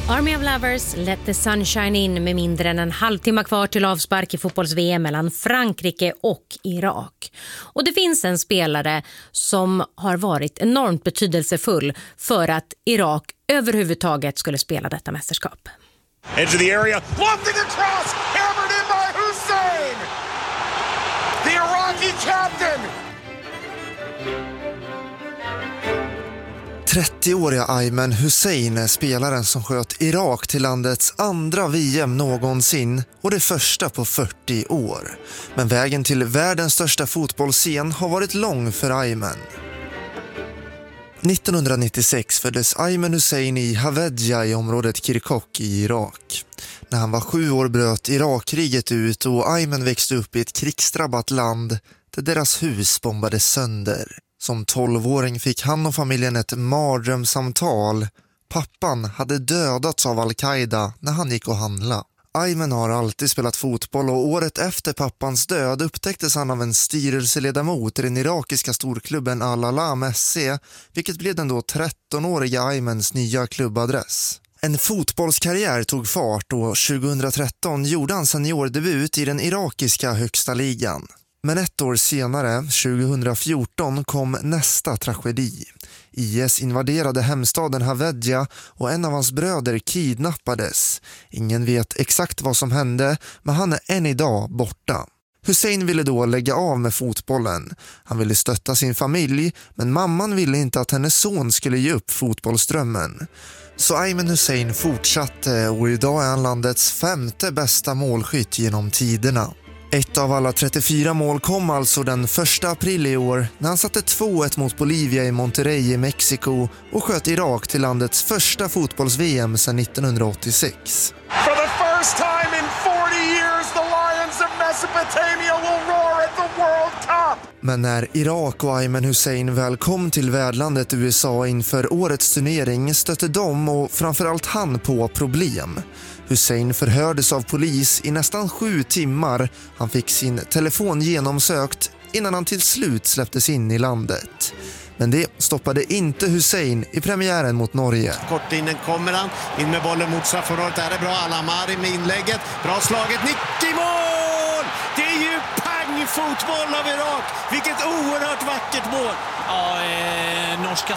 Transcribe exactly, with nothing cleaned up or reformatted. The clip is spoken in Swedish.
Army of Lovers, Let the Sunshine In med mindre än en halvtimme kvar till avspark i fotbolls-V M mellan Frankrike och Irak. Och det finns en spelare som har varit enormt betydelsefull för att Irak överhuvudtaget skulle spela detta mästerskap. Edge of the area, lofting across, hammered in by Hussein! The Iraqi captain! trettioåriga Ayman Hussein är spelaren som sköt Irak till landets andra V M någonsin och det första på fyrtio år. Men vägen till världens största fotbollsscen har varit lång för Ayman. nittonhundranittiosex föddes Ayman Hussein i Havedja i området Kirkuk i Irak. När han var sju år bröt Irakkriget ut och Ayman växte upp i ett krigsdrabbat land där deras hus bombades sönder. Som tolvåring fick han och familjen ett mardrömssamtal. Pappan hade dödats av Al-Qaida när han gick och handla. Ayman har alltid spelat fotboll och året efter pappans död upptäcktes han av en styrelseledamot i den irakiska storklubben Al-Alam S C, vilket blev den då trettonåriga Aymans nya klubbadress. En fotbollskarriär tog fart och tjugohundratretton gjorde han seniordebut i den irakiska högsta ligan. Men ett år senare, tjugohundrafjorton, kom nästa tragedi. I S invaderade hemstaden Havedja och en av hans bröder kidnappades. Ingen vet exakt vad som hände, men han är än idag borta. Hussein ville då lägga av med fotbollen. Han ville stötta sin familj, men mamman ville inte att hennes son skulle ge upp fotbollsdrömmen. Så Ayman Hussein fortsatte och idag är han landets femte bästa målskytt genom tiderna. Ett av alla trettiofyra mål kom alltså den första april i år när han satte två ett mot Bolivia i Monterrey i Mexiko och sköt Irak till landets första fotbolls-V M sedan nittonhundraåttiosex. For the first time in forty years, the Lions of Mesopotamia will roar at the World Cup! Men när Irak och Ayman Hussein väl kom till värdlandet U S A inför årets turnering stötte de och framförallt han på problem. Hussein förhördes av polis i nästan sju timmar. Han fick sin telefon genomsökt innan han till slut släpptes in i landet. Men det stoppade inte Hussein i premiären mot Norge. Kort in kommer han, in med bollen mot straffområdet. Där är bra, Al-Amari med inlägget. Bra slaget, nick i mål! Det är ju pangfotboll av Irak. Vilket oerhört vackert mål. Ja, eh, norska